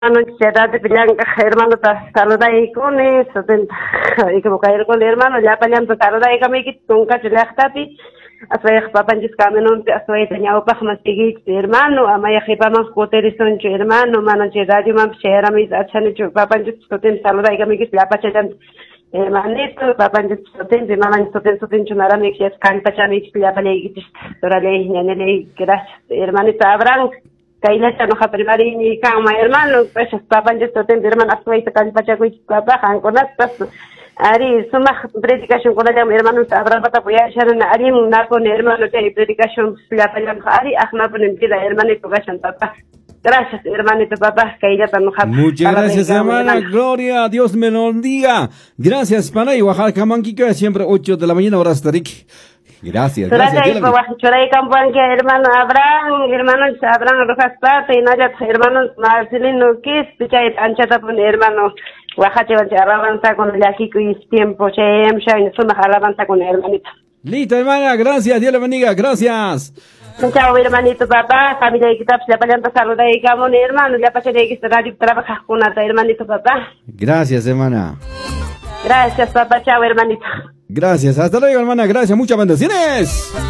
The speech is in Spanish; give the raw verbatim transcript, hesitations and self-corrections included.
Ansiedad de Pillanca, hermano, saluda y con eso, y como caer con el hermano, ya pañando saluda y camiki, tunca chilactati, así papanjis caminon, así tenía opaj más tigi, hermano, amaya jipamos coterison, hermano, mano, radio mam, shera mis achanichu, papanjis soten, saluda y camiki, la pachan, hermanito, papanjis soten, de mamá soten, soten, chunaramik, es cantachamik, la palei, dorale, ñanele, gracias, hermanito Abraham. Kailan siya nakaprimari ni kang may hermano, pues papan just to tender man asway sa kalpacha ko papa kan ko na tas ari sumak predikasyon ko na jam hermano sa abra pata puya siya na ari mo na ko ni hermano kay predikasyon sila pa lang ari akna po nin pila hermano ko kasyan papa. Gracias hermanito papá, kailan pa nakap. Muchas gracias hermana, gloria a Dios me lo bendiga. Gracias para y Oaxaca Manquica siempre ocho de la mañana horas tarik. Gracias, gracias. Hermano Abraham, hermano Abraham Rojas Pata y Nayat, hermano Marcelino Kiss, Pichay, Anchata, hermano Oaxaca, avanza con el aquí y tiempo, Chem, Shine, Suma, avanza con el hermanito. Listo, hermana, gracias, Dios le bendiga, gracias. Chao, hermanito, papá, familia y Kitab, la palanta saluda y Camón, hermano, ya pasé de que radio trabaja con alta, hermanito, papá. Gracias, hermana. Gracias, papá, chao, hermanito. Gracias, hasta luego, hermana, gracias, muchas bendiciones.